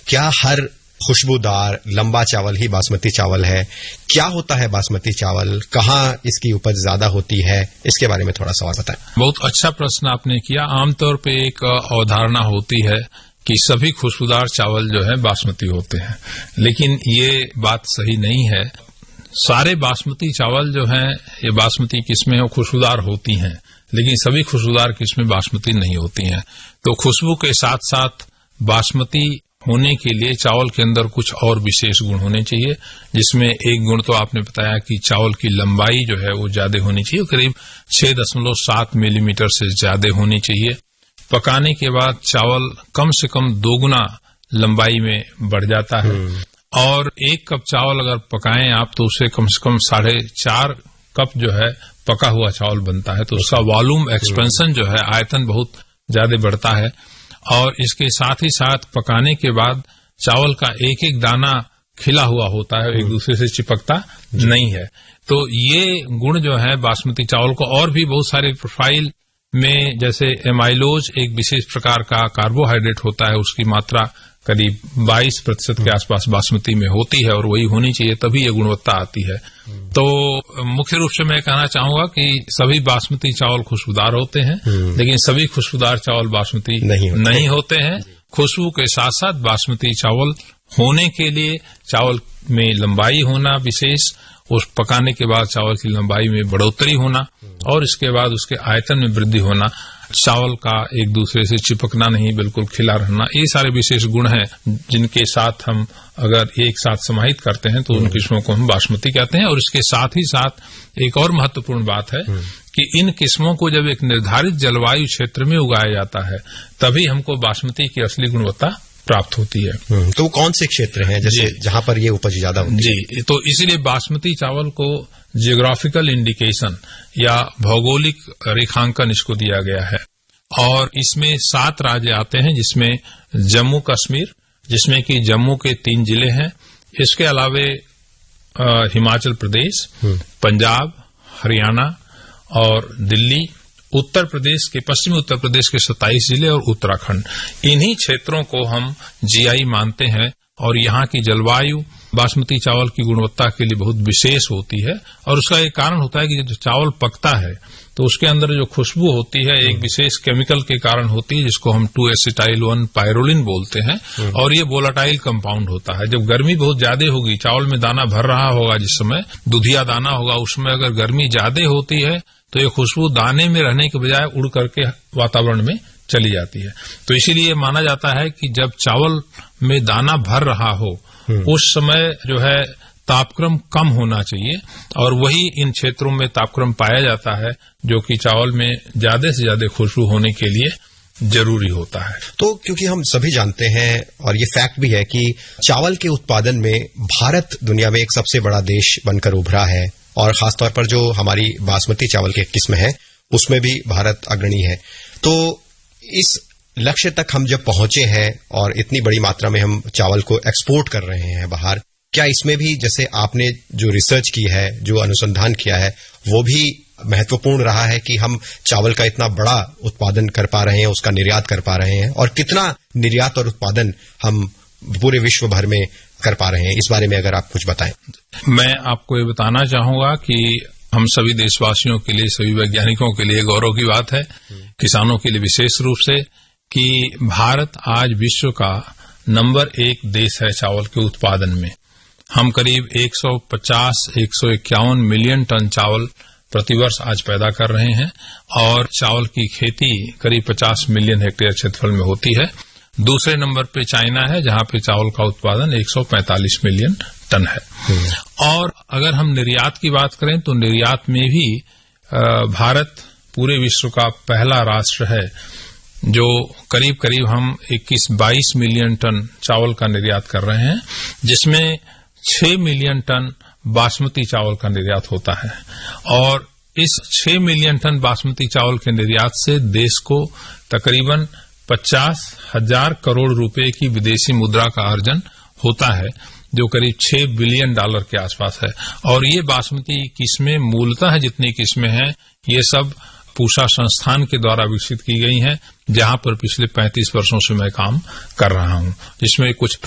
क्या हर खुशबूदार लंबा चावल ही बासमती चावल है? क्या होता है बासमती चावल? कहाँ इसकी उपज ज्यादा होती है? इसके बारे में थोड़ा सा और बताएं। बहुत अच्छा प्रश्न आपने किया। आमतौर पे एक अवधारणा होती है कि सभी खुशबूदार चावल जो है बासमती होते हैं, लेकिन ये बात सही नहीं है। सारे बासमती चावल जो हैं, ये बासमती किस्में वो खुशबूदार होती हैं, लेकिन सभी खुशबूदार किस्में बासमती नहीं होती हैं। तो खुशबू के साथ साथ बासमती होने के लिए चावल के अंदर कुछ और विशेष गुण होने चाहिए, जिसमें एक गुण तो आपने बताया कि चावल की लंबाई जो है वो ज्यादा होनी चाहिए, करीब 6.7 मिलीमीटर से ज्यादा होनी चाहिए। पकाने के बाद चावल कम से कम 2 गुना लंबाई में बढ़ जाता है, और 1 कप चावल अगर पकाएं आप तो उसे कम से कम 4.5 कप जो है पका हुआ चावल बनता है। तो उसका वॉल्यूम एक्सपेंशन जो है, आयतन बहुत ज्यादा बढ़ता है। और इसके साथ ही साथ पकाने के बाद चावल का एक एक दाना खिला हुआ होता है, एक दूसरे से चिपकता नहीं है। तो ये गुण जो है बासमती चावल को, और भी बहुत सारे प्रोफाइल में, जैसे एमाइलोज एक विशेष प्रकार का कार्बोहाइड्रेट होता है, उसकी मात्रा करीब 22% के आसपास बासमती में होती है, और वही होनी चाहिए, तभी ये गुणवत्ता आती है। तो मुख्य रूप से मैं कहना चाहूंगा कि सभी बासमती चावल खुशबूदार होते हैं, लेकिन सभी खुशबूदार चावल बासमती नहीं होते हैं। खुशबू के साथ साथ बासमती चावल होने के लिए चावल में लंबाई होना विशेष, उस पकाने के बाद चावल की लंबाई में बढ़ोतरी होना, और इसके बाद उसके आयतन में वृद्धि होना, चावल का एक दूसरे से चिपकना नहीं, बिल्कुल खिला रहना, ये सारे विशेष गुण हैं जिनके साथ हम अगर एक साथ समाहित करते हैं तो उन किस्मों को हम बासमती कहते हैं। और इसके साथ ही साथ एक और महत्वपूर्ण बात है कि इन किस्मों को जब एक निर्धारित जलवायु क्षेत्र में उगाया जाता है, तभी हमको बासमती की असली गुणवत्ता प्राप्त होती है। तो वो कौन से क्षेत्र हैं जैसे जहां पर ये उपज ज्यादा होती है? जी, तो इसलिए बासमती चावल को जियोग्राफिकल इंडिकेशन या भौगोलिक रेखांकन इसको दिया गया है, और इसमें 7 राज्य आते हैं, जिसमें जम्मू कश्मीर, जिसमें कि जम्मू के 3 जिले हैं, इसके अलावे हिमाचल प्रदेश, पंजाब, हरियाणा और दिल्ली, उत्तर प्रदेश के, पश्चिमी उत्तर प्रदेश के 27 जिले और उत्तराखंड, इन्हीं क्षेत्रों को हम जीआई मानते हैं। और यहाँ की जलवायु बासमती चावल की गुणवत्ता के लिए बहुत विशेष होती है, और उसका एक कारण होता है कि जो चावल पकता है तो उसके अंदर जो खुशबू होती है एक विशेष केमिकल के कारण होती है, जिसको हम 2-एसिटाइल-1 पायरोलिन बोलते हैं, और ये वोलाटाइल कंपाउंड होता है। जब गर्मी बहुत ज्यादा होगी, चावल में दाना भर रहा होगा, जिस समय दुधिया दाना होगा, उसमें अगर गर्मी ज्यादा होती है तो ये खुशबू दाने में रहने के बजाय उड़ करके वातावरण में चली जाती है। तो इसीलिए माना जाता है कि जब चावल में दाना भर रहा हो उस समय जो है तापक्रम कम होना चाहिए, और वही इन क्षेत्रों में तापक्रम पाया जाता है जो कि चावल में ज्यादा से ज्यादा खुशबू होने के लिए जरूरी होता है। तो क्योंकि हम सभी जानते हैं, और ये फैक्ट भी है कि चावल के उत्पादन में भारत दुनिया में एक सबसे बड़ा देश बनकर उभरा है, और खासतौर पर जो हमारी बासमती चावल की किस्म है उसमें भी भारत अग्रणी है। तो इस लक्ष्य तक हम जब पहुंचे हैं और इतनी बड़ी मात्रा में हम चावल को एक्सपोर्ट कर रहे हैं बाहर, क्या इसमें भी जैसे आपने जो रिसर्च की है, जो अनुसंधान किया है, वो भी महत्वपूर्ण रहा है कि हम चावल का इतना बड़ा उत्पादन कर पा रहे हैं, उसका निर्यात कर पा रहे हैं, और कितना निर्यात और उत्पादन हम पूरे विश्व भर में कर पा रहे हैं, इस बारे में अगर आप कुछ बताएं। मैं आपको ये बताना चाहूंगा कि हम सभी देशवासियों के लिए, सभी वैज्ञानिकों के लिए गौरव की बात है, किसानों के लिए विशेष रूप से, कि भारत आज विश्व का नंबर 1 देश है चावल के उत्पादन में। हम करीब 150-151 मिलियन टन चावल प्रतिवर्ष आज पैदा कर रहे हैं, और चावल की खेती करीब 50 मिलियन हेक्टेयर क्षेत्रफल में होती है। दूसरे नंबर पे चाइना है, जहां पे चावल का उत्पादन 145 मिलियन टन है। और अगर हम निर्यात की बात करें तो निर्यात में भी भारत पूरे विश्व का पहला राष्ट्र है जो करीब करीब हम 21-22 मिलियन टन चावल का निर्यात कर रहे हैं, जिसमें 6 मिलियन टन बासमती चावल का निर्यात होता है। और इस 6 मिलियन टन बासमती चावल के निर्यात से देश को तकरीबन 50,000 करोड़ रुपए की विदेशी मुद्रा का अर्जन होता है, जो करीब $6 बिलियन के आसपास है। और ये बासमती किस्में मूलतः जितनी किस्में हैं ये सब पूसा संस्थान के द्वारा विकसित की गई हैं, जहां पर पिछले 35 वर्षों से मैं काम कर रहा हूं, जिसमें कुछ